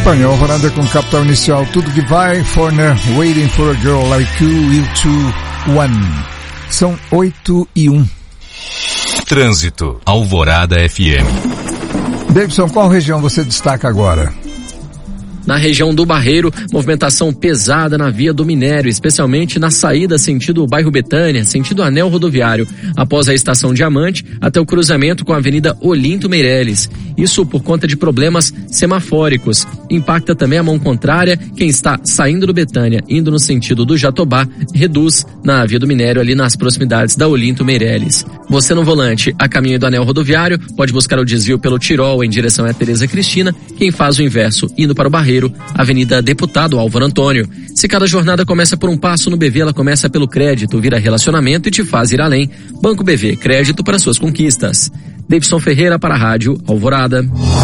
Painel Alvorada com Capital Inicial, tudo que vai, Foreigner, Waiting for a Girl Like You, You 2, 1. São 8:01. Trânsito, Alvorada FM. Davidson, qual região você destaca agora? Na região do Barreiro, movimentação pesada na via do Minério, especialmente na saída sentido bairro Betânia, sentido anel rodoviário, após a estação Diamante até o cruzamento com a Avenida Olinto Meireles. Isso por conta de problemas semafóricos. Impacta também a mão contrária. Quem está saindo do Betânia, indo no sentido do Jatobá, reduz na via do Minério ali nas proximidades da Olinto Meireles. Você no volante, a caminho do anel rodoviário, pode buscar o desvio pelo Tirol em direção a Tereza Cristina. Quem faz o inverso, indo para o Barreiro, Avenida Deputado Álvaro Antônio. Se cada jornada começa por um passo no BV, ela começa pelo crédito, vira relacionamento e te faz ir além. Banco BV, crédito para suas conquistas. Davidson Ferreira para a Rádio Alvorada.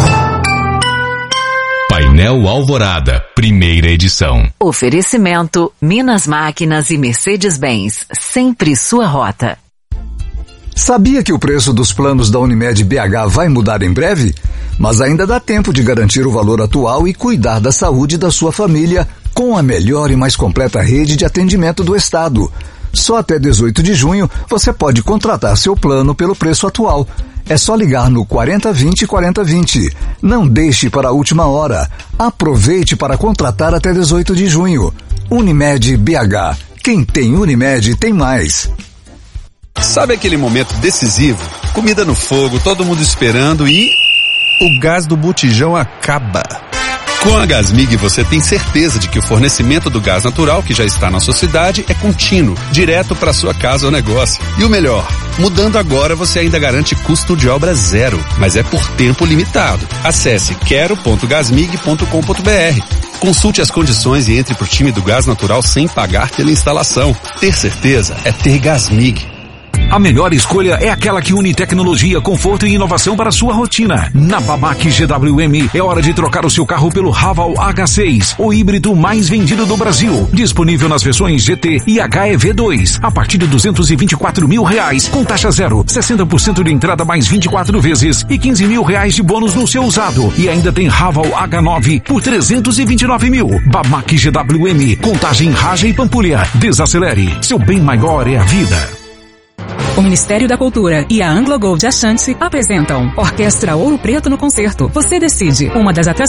Painel Alvorada, primeira edição. Oferecimento Minas Máquinas e Mercedes-Benz, sempre sua rota. Sabia que o preço dos planos da Unimed BH vai mudar em breve? Mas ainda dá tempo de garantir o valor atual e cuidar da saúde da sua família com a melhor e mais completa rede de atendimento do estado. Só até 18 de junho você pode contratar seu plano pelo preço atual. É só ligar no 4020-4020. Não deixe para a última hora. Aproveite para contratar até 18 de junho. Unimed BH. Quem tem Unimed tem mais. Sabe aquele momento decisivo? Comida no fogo, todo mundo esperando e... o gás do botijão acaba. Com a Gasmig você tem certeza de que o fornecimento do gás natural que já está na sua cidade é contínuo, direto para sua casa ou negócio. E o melhor, mudando agora você ainda garante custo de obra zero, mas é por tempo limitado. Acesse quero.gasmig.com.br. Consulte as condições e entre para o time do gás natural sem pagar pela instalação. Ter certeza é ter Gasmig. A melhor escolha é aquela que une tecnologia, conforto e inovação para a sua rotina. Na Babac GWM é hora de trocar o seu carro pelo Haval H6, o híbrido mais vendido do Brasil. Disponível nas versões GT e HEV2, a partir de R$224 mil, com taxa zero, 60% de entrada mais 24 vezes e R$15 mil de bônus no seu usado. E ainda tem Haval H9 por R$329 mil. Babac GWM, Contagem, Raja e Pampulha. Desacelere, seu bem maior é a vida. O Ministério da Cultura e a Anglo Gold Ashanti apresentam Orquestra Ouro Preto no Concerto. Você decide, uma das atrações